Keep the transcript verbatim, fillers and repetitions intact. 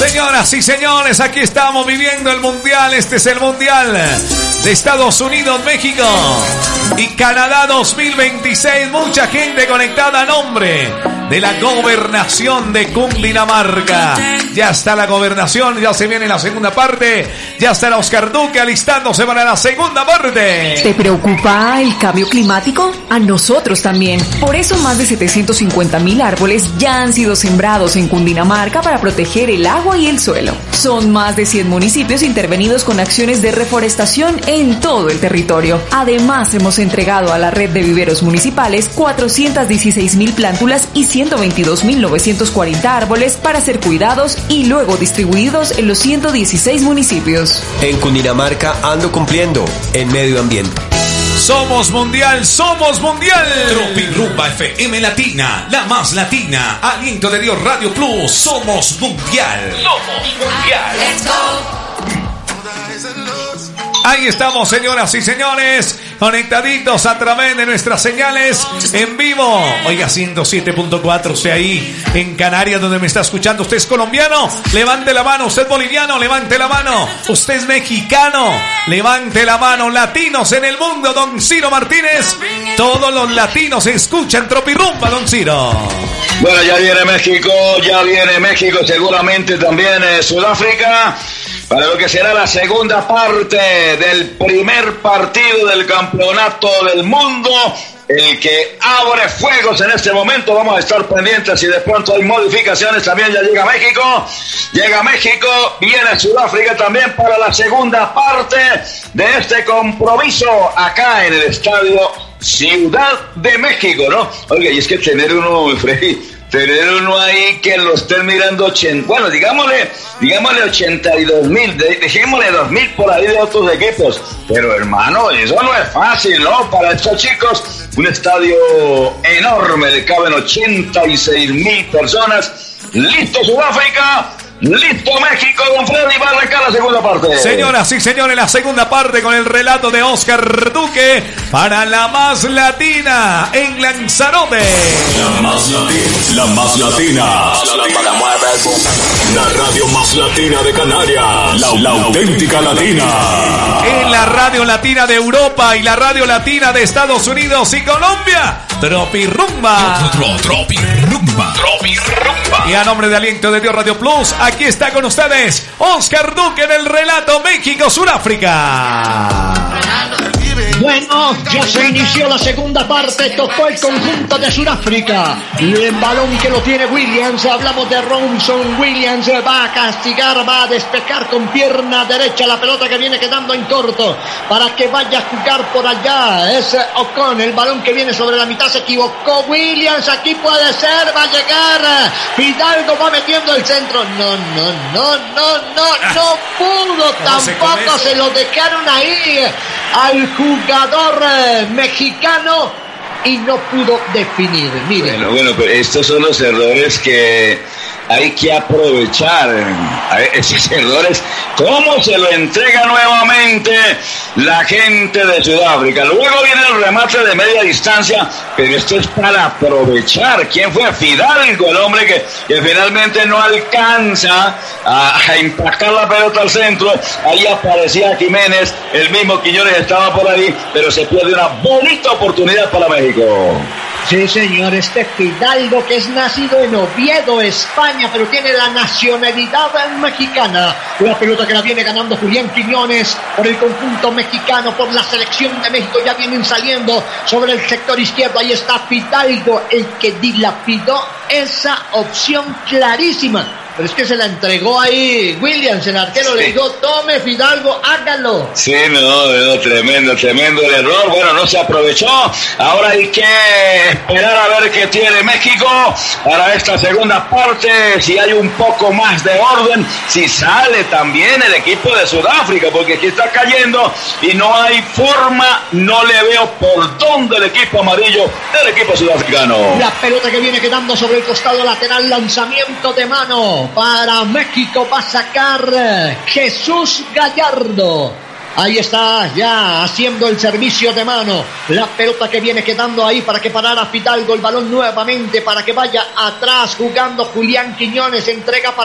Señoras y señores, aquí estamos viviendo el Mundial. Este es el Mundial de Estados Unidos, México y Canadá dos mil veintiséis. Mucha gente conectada a nombre de la gobernación de Cundinamarca. Ya está la gobernación, ya se viene la segunda parte. Ya está el Oscar Duque alistándose para la segunda parte. ¿Te preocupa el cambio climático? A nosotros también. Por eso más de setecientos cincuenta mil árboles ya han sido sembrados en Cundinamarca para proteger el agua y el suelo. Son más de cien municipios intervenidos con acciones de reforestación en todo el territorio. Además, hemos entregado a la red de viveros municipales cuatrocientas dieciséis mil plántulas y ciento veintidós mil novecientos cuarenta árboles para ser cuidados y luego distribuidos en los ciento dieciséis municipios. En Cundinamarca ando cumpliendo en medio ambiente. Somos mundial, somos mundial. Tropirumba F M Latina, la más latina. Aliento de Dios Radio Plus. Somos mundial. Somos mundial. Let's go. Ahí estamos, señoras y señores, conectaditos a través de nuestras señales en vivo. Oiga, ciento siete punto cuatro, usted ahí en Canarias, donde me está escuchando. ¿Usted es colombiano? Levante la mano. ¿Usted es boliviano? Levante la mano. ¿Usted es mexicano? Levante la mano. Latinos en el mundo, don Ciro Martínez. Todos los latinos escuchan Tropirumba, don Ciro. Bueno, ya viene México, ya viene México, seguramente también eh, Sudáfrica, para lo que será la segunda parte del primer partido del campeonato del mundo, el que abre fuegos en este momento. Vamos a estar pendientes si de pronto hay modificaciones. También ya llega México, llega México, viene Sudáfrica también para la segunda parte de este compromiso acá en el estadio Ciudad de México, ¿no? Oiga, y es que tener uno, Freddy, tener uno ahí que lo estén mirando ochenta, bueno, digámosle, digámosle ochenta y dos mil, dejémosle dos mil por ahí de otros equipos, pero hermano, eso no es fácil, ¿no? Para estos chicos, un estadio enorme, le caben ochenta y seis mil personas. Listo Sudáfrica, listo México, don Freddy, va a arrancar la segunda parte. Señoras y señores, la segunda parte con el relato de Oscar Duque para la más latina en Lanzarote. La más latina, la más latina, la radio más latina de Canarias, la, la auténtica latina. En la radio latina de Europa y la radio latina de Estados Unidos y Colombia, Tropirumba. Tropirumba. Tropirumba. Y a nombre de Aliento de Dios Radio Plus, aquí está con ustedes Oscar Duque en el relato México-Sudáfrica. Bueno, ya se inició la segunda parte, tocó el conjunto de Sudáfrica. El balón que lo tiene Williams, hablamos de Ronson Williams, va a castigar, va a despejar con pierna derecha la pelota que viene quedando en corto para que vaya a jugar por allá. Es Ocon, el balón que viene sobre la mitad, se equivocó Williams, aquí puede ser, va a llegar Fidalgo, va metiendo el centro. No, no, no, no, no, no pudo, tampoco se lo dejaron ahí al jugador eh, mexicano y no pudo definir. Miren. Bueno, bueno, pero estos son los errores que hay que aprovechar. Esos errores, ¿cómo se lo entrega nuevamente la gente de Sudáfrica? Luego viene el remate de media distancia, pero esto es para aprovechar. ¿Quién fue? Fidalgo, el hombre que, que finalmente no alcanza a, a impactar la pelota al centro. Ahí aparecía Jiménez, el mismo Quiñones estaba por ahí, pero se pierde una bonita oportunidad para México. Sí, señor, este Fidalgo, que es nacido en Oviedo, España, pero tiene la nacionalidad mexicana. La pelota que la viene ganando Julián Quiñones por el conjunto mexicano, por la selección de México. Ya vienen saliendo sobre el sector izquierdo. Ahí está Fidalgo, el que dilapidó esa opción clarísima. Pero es que se la entregó ahí Williams, el arquero, sí. Le dijo, tome Fidalgo, hágalo. Sí, no, no, tremendo, tremendo el error. Bueno, no se aprovechó. Ahora hay que esperar a ver qué tiene México para esta segunda parte. Si hay un poco más de orden, si sale también el equipo de Sudáfrica, porque aquí está cayendo y no hay forma, no le veo por dónde el equipo amarillo del equipo sudafricano. La pelota que viene quedando sobre el costado lateral, lanzamiento de mano para México, va a sacar Jesús Gallardo. Ahí está ya haciendo el servicio de mano. La pelota que viene quedando ahí para que parara Fidalgo. El balón nuevamente para que vaya atrás jugando Julián Quiñones. Entrega para